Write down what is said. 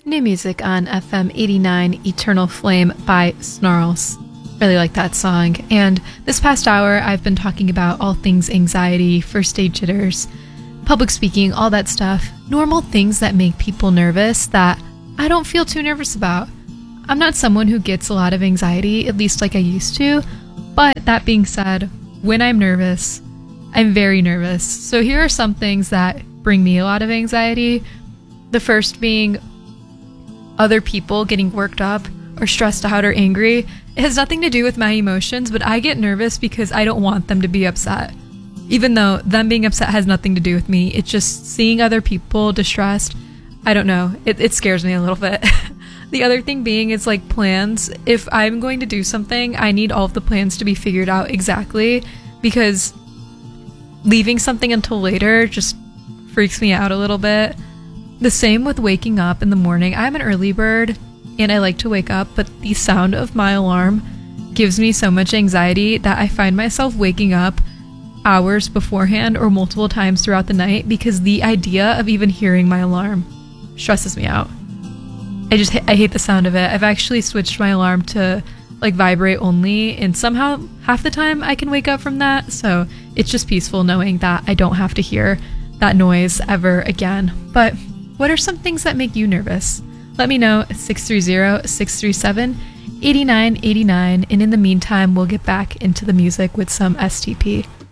New music on FM 89, Eternal Flame by Snarls. Really like that song. And this past hour, I've been talking about all things anxiety, first aid jitters, public speaking, all that stuff. Normal things that make people nervous that I don't feel too nervous about. I'm not someone who gets a lot of anxiety, at least like I used to. But that being said, when I'm nervous, I'm very nervous. So here are some things that bring me a lot of anxiety. The first being other people getting worked up or stressed out or angry. It has nothing to do with my emotions, but I get nervous because I don't want them to be upset. Even though them being upset has nothing to do with me, it's just seeing other people distressed. I don't know. It scares me a little bit. The other thing being is like plans. If I'm going to do something, I need all of the plans to be figured out exactly, because leaving something until later just freaks me out a little bit. The same with waking up in the morning. I'm an early bird and I like to wake up, but the sound of my alarm gives me so much anxiety that I find myself waking up hours beforehand or multiple times throughout the night because the idea of even hearing my alarm stresses me out. I hate the sound of it. I've actually switched my alarm to like vibrate only, and somehow half the time I can wake up from that, so it's just peaceful knowing that I don't have to hear that noise ever again. But what are some things that make you nervous? Let me know at 630-637-8989, and in the meantime, we'll get back into the music with some STP.